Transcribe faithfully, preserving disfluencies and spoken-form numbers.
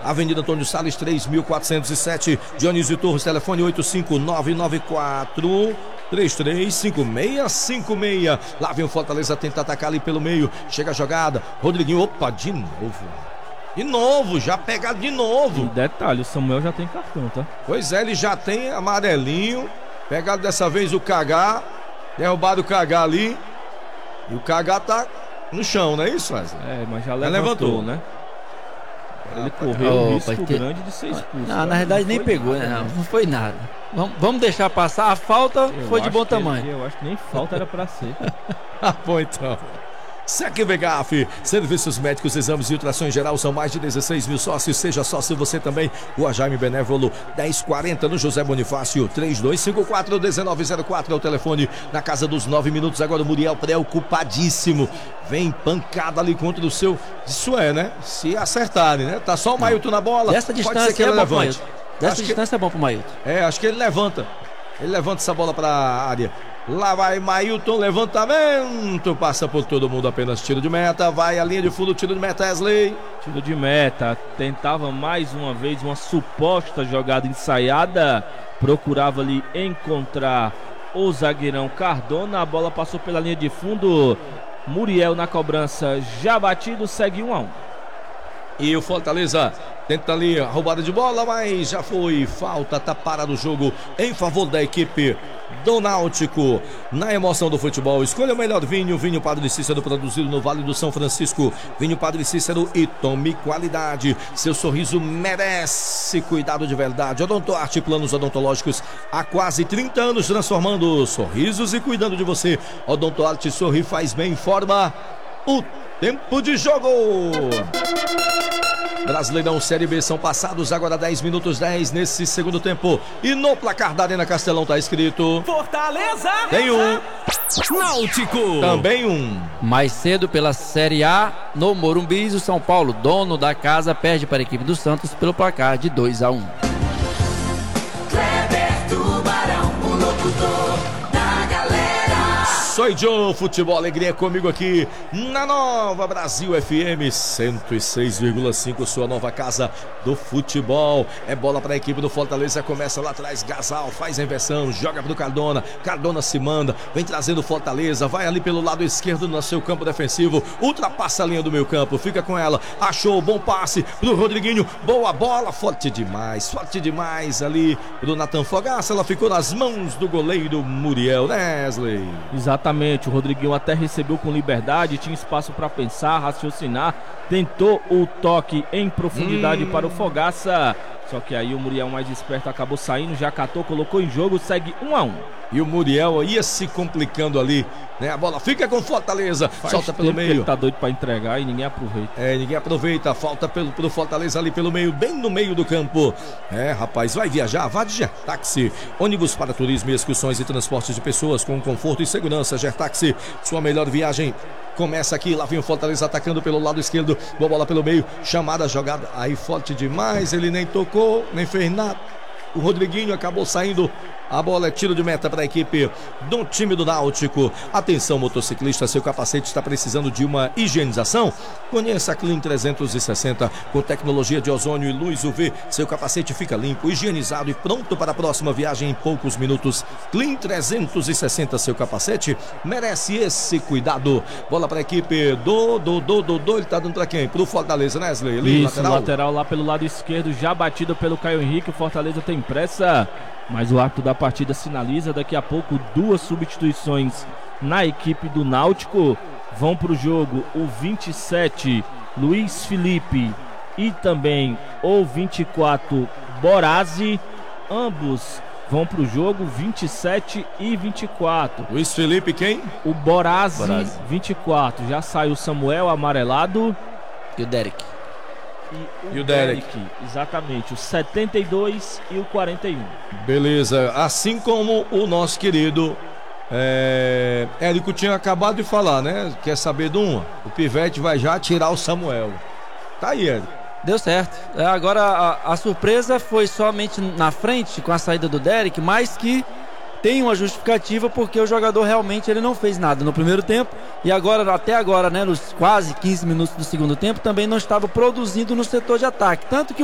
Avenida Antônio Salles, três mil quatrocentos e sete. Dionísio Torres, telefone oito cinco nove nove quatro três três cinco seis cinco seis. Lá vem o Fortaleza, tenta atacar ali pelo meio. Chega a jogada. Rodriguinho, opa, de novo. De novo, já pegado de novo. E detalhe, o Samuel já tem cartão, tá? Pois é, ele já tem amarelinho. Pegado dessa vez o Cagá. Derrubado o Cagá ali. E o Cagá tá no chão, não é isso, Wesley? É, mas já levantou, levantou. né? Ele correu oh, um risco ter... grande de ser expulso. Não, na verdade nem pegou, nada, né? Não, não foi nada. Vamos, vamos deixar passar. A falta eu foi de bom tamanho. Ele, eu acho que nem falta era pra ser. Ah, bom então. Sec Vegaf, serviços médicos, exames e ultrassom em geral, são mais de dezesseis mil sócios. Seja sócio você também. Rua Jaime Benévolo, dez quarenta no José Bonifácio. Três dois cinco quatro um nove zero quatro é o telefone. Na casa dos nove minutos. Agora o Muriel preocupadíssimo. Vem pancada ali contra o seu. Isso é, né? Se acertarem, né? Tá só o Mailton na bola. Dessa distância é bom pro Mailton. Dessa acho distância que... é bom pro Mailton. É, acho que ele levanta. Ele levanta essa bola pra área. Lá vai Mailton, levantamento, passa por todo mundo, apenas tiro de meta, vai a linha de fundo, tiro de meta, Wesley. Tiro de meta, tentava mais uma vez uma suposta jogada ensaiada, procurava ali encontrar o zagueirão Cardona, a bola passou pela linha de fundo, Muriel na cobrança, já batido, segue um a um. E o Fortaleza tenta ali a roubada de bola, mas já foi falta, tá parado o jogo em favor da equipe do Náutico. Na emoção do futebol, escolha o melhor vinho, vinho Padre Cícero, produzido no Vale do São Francisco. Vinho Padre Cícero e tome qualidade. Seu sorriso merece cuidado de verdade. Odontoarte, planos odontológicos há quase trinta anos, transformando sorrisos e cuidando de você. Odontoarte, sorri, faz bem, informa o tempo de jogo. Brasileirão Série B são passados agora dez minutos dez nesse segundo tempo. E no placar da Arena Castelão tá escrito Fortaleza tem um Náutico também um. Mais cedo pela Série A no Morumbi, o São Paulo, dono da casa, perde para a equipe do Santos pelo placar de dois a um. Sou Joe, futebol, alegria comigo aqui na Nova Brasil F M cento e seis vírgula cinco, sua nova casa do futebol. É bola para a equipe do Fortaleza, começa lá atrás, Gasal faz a inversão, joga pro Cardona, Cardona se manda, vem trazendo Fortaleza, vai ali pelo lado esquerdo no seu campo defensivo, ultrapassa a linha do meio campo, fica com ela, achou, bom passe pro Rodriguinho, boa bola, forte demais, forte demais ali pro Natan Fogaça, ela ficou nas mãos do goleiro Muriel, né, Wesley? Exatamente. Exatamente, o Rodriguinho até recebeu com liberdade, tinha espaço para pensar, raciocinar, tentou o toque em profundidade hum. para o Fogaça, só que aí o Muriel mais esperto acabou saindo, já catou, colocou em jogo, segue um a um. E o Muriel ia se complicando ali, né? A bola fica com Fortaleza, Faz solta pelo meio. Ele tá doido para entregar e ninguém aproveita. É, ninguém aproveita, falta pelo, pelo Fortaleza ali pelo meio, bem no meio do campo. É, rapaz, vai viajar, vá de Gertaxi, ônibus para turismo e excursões e transportes de pessoas com conforto e segurança. Gertaxi, sua melhor viagem começa aqui, lá vem o Fortaleza atacando pelo lado esquerdo, boa bola pelo meio, chamada, jogada, aí forte demais, ele nem tocou, nem fez nada. O Rodriguinho acabou saindo. A bola é tiro de meta para a equipe do time do Náutico. Atenção, motociclista, seu capacete está precisando de uma higienização? Conheça a Clean trezentos e sessenta com tecnologia de ozônio e luz U V. Seu capacete fica limpo, higienizado e pronto para a próxima viagem em poucos minutos. Clean trezentos e sessenta, seu capacete merece esse cuidado. Bola para a equipe do do do do do. Ele está dando para quem? Para o Fortaleza, né, Wesley? Ali, Isso, lateral. lateral lá pelo lado esquerdo, já batido pelo Caio Henrique. O Fortaleza tem pressa, mas o árbitro da partida sinaliza daqui a pouco duas substituições na equipe do Náutico. Vão para o jogo o vinte e sete, Luiz Felipe, e também o vinte e quatro, Borazzi. Ambos vão para o jogo, vinte e sete e vinte e quatro. Luiz Felipe quem? O Borazzi, Borazzi. vinte e quatro. Já saiu o Samuel amarelado. E o Derek. E o, e o Derek. Derek, exatamente, o setenta e dois e o quarenta e um. Beleza, assim como o nosso querido é, Érico tinha acabado de falar, né? Quer saber de uma? O Pivete vai já tirar o Samuel. Tá aí, Érico. Deu certo. É, agora a, a surpresa foi somente na frente com a saída do Derek, mas que tem uma justificativa porque o jogador realmente ele não fez nada no primeiro tempo e agora, até agora, né, nos quase quinze minutos do segundo tempo, também não estava produzindo no setor de ataque. Tanto que